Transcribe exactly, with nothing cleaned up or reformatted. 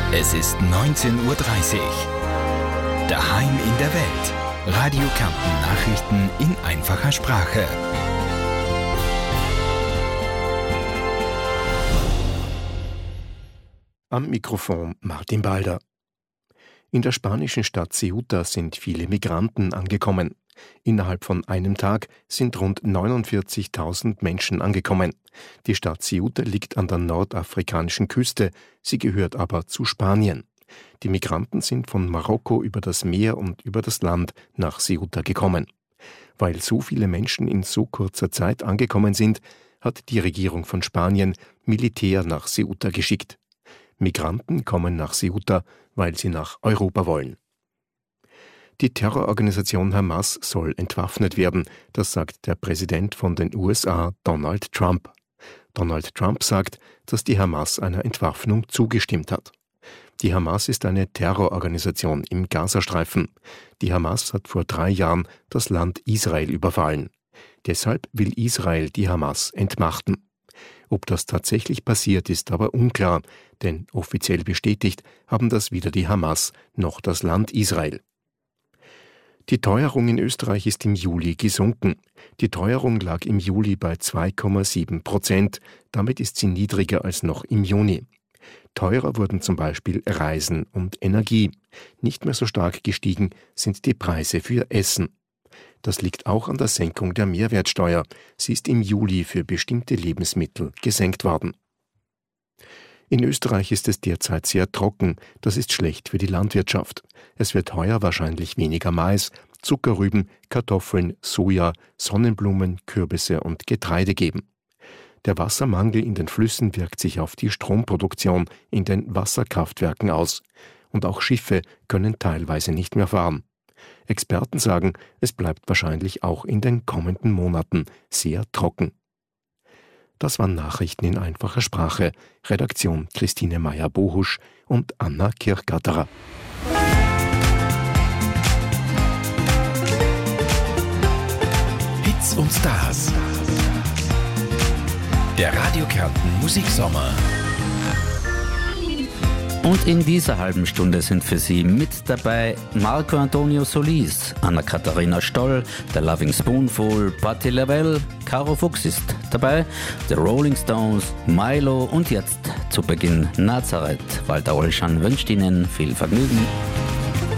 Es ist neunzehn Uhr dreißig. Daheim in der Welt. Radio Kärnten Nachrichten in einfacher Sprache. Am Mikrofon Martin Balder. In der spanischen Stadt Ceuta sind viele Migranten angekommen. Innerhalb von einem Tag sind rund neunundvierzigtausend Menschen angekommen. Die Stadt Ceuta liegt an der nordafrikanischen Küste, sie gehört aber zu Spanien. Die Migranten sind von Marokko über das Meer und über das Land nach Ceuta gekommen. Weil so viele Menschen in so kurzer Zeit angekommen sind, hat die Regierung von Spanien Militär nach Ceuta geschickt. Migranten kommen nach Ceuta, weil sie nach Europa wollen. Die Terrororganisation Hamas soll entwaffnet werden, das sagt der Präsident von den U S A, Donald Trump. Donald Trump sagt, dass die Hamas einer Entwaffnung zugestimmt hat. Die Hamas ist eine Terrororganisation im Gazastreifen. Die Hamas hat vor drei Jahren das Land Israel überfallen. Deshalb will Israel die Hamas entmachten. Ob das tatsächlich passiert, ist aber unklar, denn offiziell bestätigt haben das weder die Hamas noch das Land Israel. Die Teuerung in Österreich ist im Juli gesunken. Die Teuerung lag im Juli bei zwei Komma sieben Prozent. Damit ist sie niedriger als noch im Juni. Teurer wurden zum Beispiel Reisen und Energie. Nicht mehr so stark gestiegen sind die Preise für Essen. Das liegt auch an der Senkung der Mehrwertsteuer. Sie ist im Juli für bestimmte Lebensmittel gesenkt worden. In Österreich ist es derzeit sehr trocken. Das ist schlecht für die Landwirtschaft. Es wird heuer wahrscheinlich weniger Mais, Zuckerrüben, Kartoffeln, Soja, Sonnenblumen, Kürbisse und Getreide geben. Der Wassermangel in den Flüssen wirkt sich auf die Stromproduktion in den Wasserkraftwerken aus. Und auch Schiffe können teilweise nicht mehr fahren. Experten sagen, es bleibt wahrscheinlich auch in den kommenden Monaten sehr trocken. Das waren Nachrichten in einfacher Sprache. Redaktion Christine Meyer-Bohusch und Anna Kirchgatterer. Hits und Stars. Der Radio Kärnten Musiksommer. Und in dieser halben Stunde sind für Sie mit dabei Marco Antonio Solis, Anna-Katharina Stoll, der Loving Spoonful, Patti LaBelle, Caro Fuchs ist dabei, The Rolling Stones, Milo und jetzt zu Beginn Nazareth. Walter Olschan wünscht Ihnen viel Vergnügen.